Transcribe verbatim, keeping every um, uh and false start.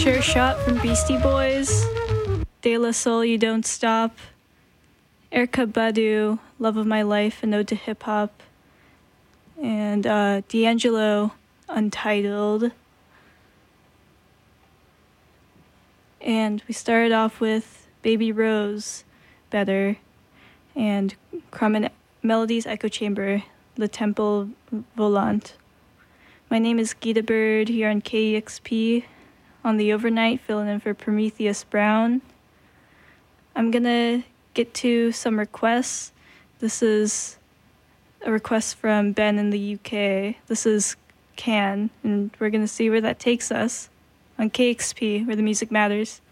Sure Shot from Beastie Boys, De La Soul, You Don't Stop, Erykah Badu, Love of My Life, An Ode to Hip Hop, and uh, D'Angelo, Untitled. And we started off with Baby Rose, Better, and Crumb and Melody's Echo Chamber, Le Temple Volant. My name is Gita Bird here on K E X P on the overnight, filling in for Prometheus Brown. I'm gonna get to some requests. This is a request from Ben in the U K. This is Can, and we're gonna see where that takes us on K X P, where the music matters.